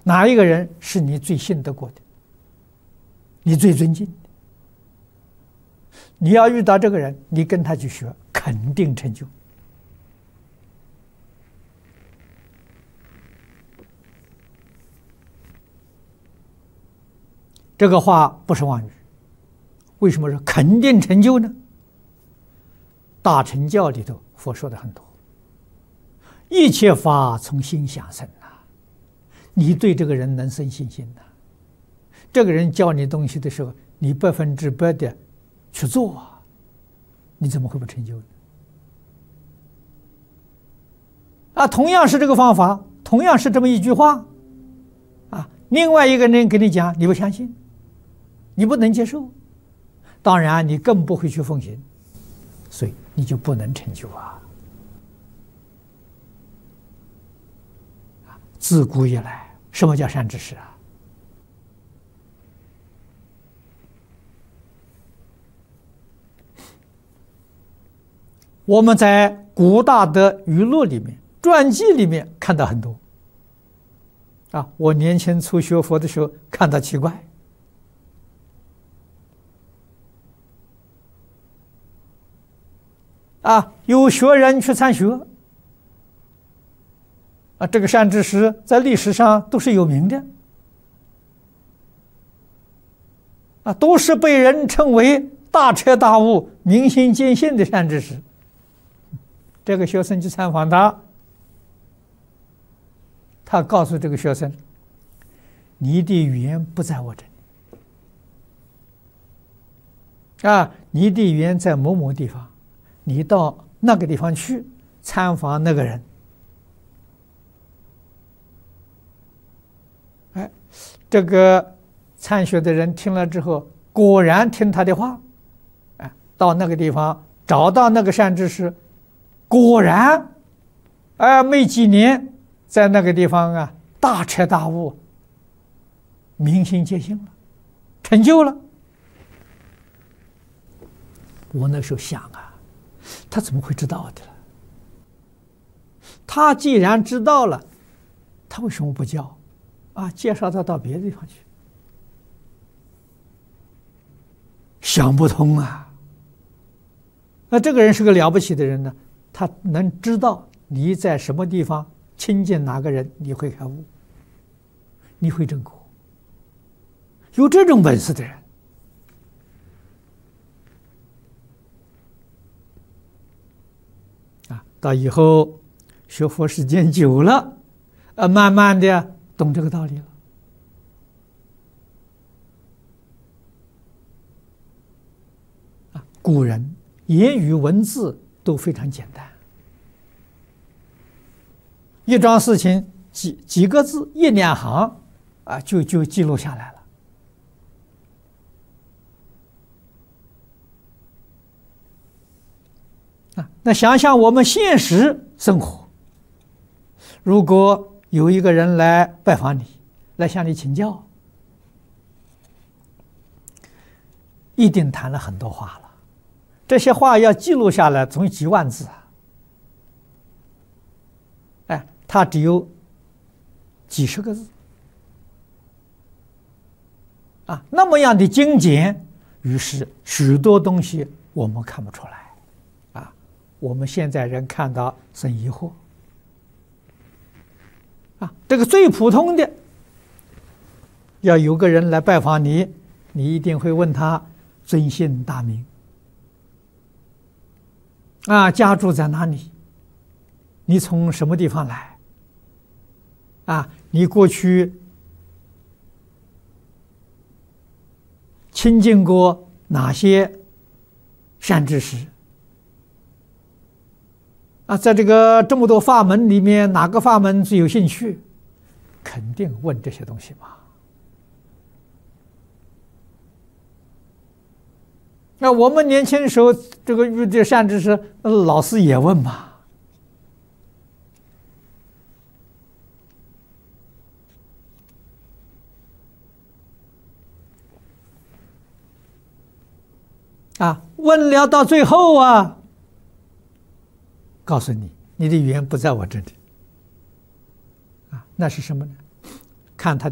哪一个人是你最信得过的，你最尊敬的？你要遇到这个人，你跟他去学，肯定成就。这个话不是妄语。为什么说肯定成就呢？大乘教里头佛说的很多，一切法从心想生呐。你对这个人能生信心呐，这个人教你东西的时候，你100%的去做啊，你怎么会不成就呢？啊，同样是这个方法，同样是这么一句话，啊，另外一个人跟你讲，你不相信，你不能接受，当然你更不会去奉行，所以你就不能成就啊。自古以来，什么叫善知识啊？我们在古大德语录里面、传记里面看到很多。啊，我年轻初学佛的时候看到奇怪。啊，有学人去参学。啊，这个善知识在历史上都是有名的。啊，都是被人称为大彻大悟、明心见性的善知识。这个学生去参访他，他告诉这个学生：“你的缘不在我这里，啊，你的缘在某某地方，你到那个地方去参访那个人。”哎，这个参学的人听了之后，果然听他的话，哎，到那个地方找到那个善知识。果然，没几年，在那个地方啊，大彻大悟，明心见性了，成就了。我那时候想啊，他怎么会知道的了？他既然知道了，他为什么不教？啊，介绍他到别的地方去？想不通啊！那这个人是个了不起的人呢。他能知道你在什么地方亲近哪个人，你会开悟，你会证果。有这种本事的人，啊，到以后学佛时间久了，慢慢的懂这个道理了。啊，古人言语文字都非常简单，一桩事情几个字1-2行啊，就记录下来了。啊，那想想我们现实生活，如果有一个人来拜访你，来向你请教，一定谈了很多话了，这些话要记录下来，总有几万字啊。哎，他只有几十个字啊，那么样的精简，于是许多东西我们看不出来啊。我们现在人看到生疑惑啊。这个最普通的，要有个人来拜访你，你一定会问他尊姓大名啊，家住在哪里？你从什么地方来？啊，你过去亲近过哪些善知识？啊，在这么多法门里面，哪个法门最有兴趣？肯定问这些东西嘛。那我们年轻时候，这个遇见善知识，老师也问嘛。啊，问了到最后啊，告诉你，你的缘不在我这里。啊，那是什么呢？ 看他